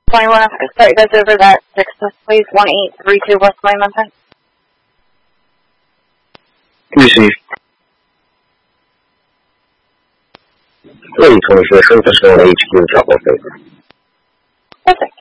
21, if I could start you guys over that 6, please. 1832 West 21, thanks. Receive. 这位同学说的是我的 HQ 找过飞的。 Perfect.